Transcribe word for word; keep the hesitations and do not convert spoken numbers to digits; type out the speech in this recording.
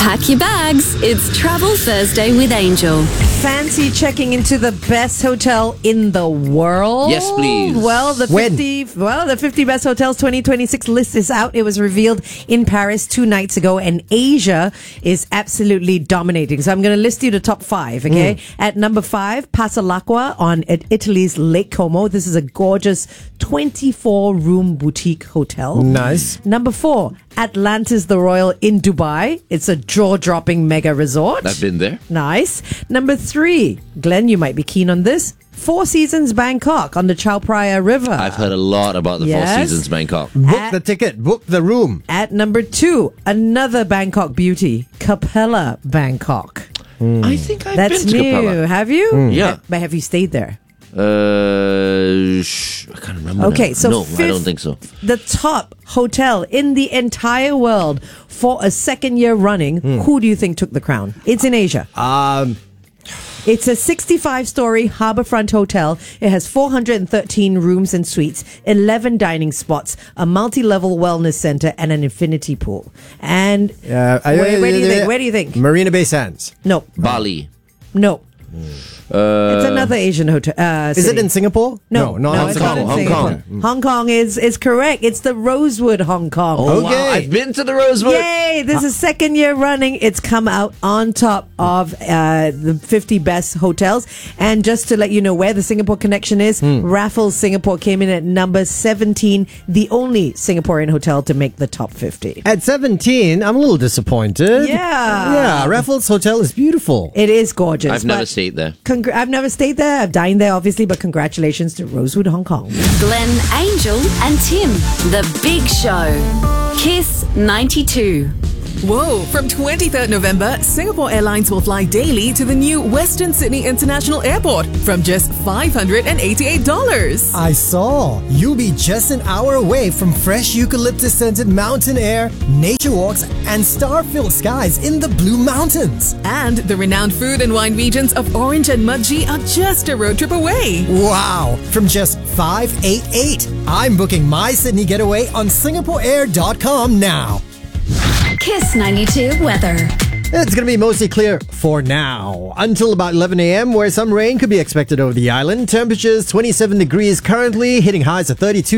Pack your bags. It's Travel Thursday with Angel. Fancy checking into the best hotel in the world? Yes, please. Well, the When? fifty well, the fifty best hotels twenty twenty-six list is out. It was revealed in Paris two nights ago, and Asia is absolutely dominating. So I'm going to list you the top five, okay? Mm. At number five, Pasalacqua on at Italy's Lake Como. This is a gorgeous twenty-four room boutique hotel. Nice. Number four, Atlantis the Royal in Dubai. It's a jaw-dropping mega resort. I've been there. Nice. Number three, Glenn, you might be keen on this. Four Seasons Bangkok on the Chao Phraya River. I've heard a lot about the Yes. Four Seasons Bangkok. Book At- the ticket. Book the room. At number two, another Bangkok beauty, Capella Bangkok. I think I've That's been to new. Capella. Have you? Yeah. But have you stayed there? Uh, sh- I can't remember. Okay, now. so no, I fifth- don't think so. The top hotel in the entire world for a second year running. Who do you think took the crown? It's in Asia. Um, It's a sixty-five story harbourfront hotel. It has four hundred thirteen rooms and suites, eleven dining spots, a multi-level wellness centre, and an infinity pool. And uh, where, where do you think? Where do you think? Marina Bay Sands. No, Bali. no. Uh, It's another Asian hotel. Uh, Is it city. in Singapore? No, not no, Hong it's Kong. not in Hong Singapore. Kong. Hong Kong is is correct. It's the Rosewood Hong Kong. Oh, Okay. wow. I've been to the Rosewood. Yay! This is second year running. It's come out on top of uh, the fifty best hotels. And just to let you know where the Singapore connection is, Raffles Singapore came in at number seventeen, the only Singaporean hotel to make the top fifty. At seventeen, I'm a little disappointed. Yeah. Yeah, Raffles Hotel is beautiful. It is gorgeous. I've never but stayed there. Congr- I've never stayed there. I've dined there, obviously, but congratulations to Rosewood Hong Kong. Glenn, Angel, and Tim. The Big Show. Kiss ninety-two. Whoa! From twenty-third November, Singapore Airlines will fly daily to the new Western Sydney International Airport from just five hundred eighty-eight dollars. I saw. You'll be just an hour away from fresh eucalyptus-scented mountain air, nature walks, and star-filled skies in the Blue Mountains. And the renowned food and wine regions of Orange and Mudgee are just a road trip away. Wow! From just five hundred eighty-eight dollars. I'm booking my Sydney getaway on Singapore Air dot com now. Kiss ninety-two weather. It's going to be mostly clear for now. Until about eleven a.m., where some rain could be expected over the island. Temperatures twenty-seven degrees currently, hitting highs of thirty-two.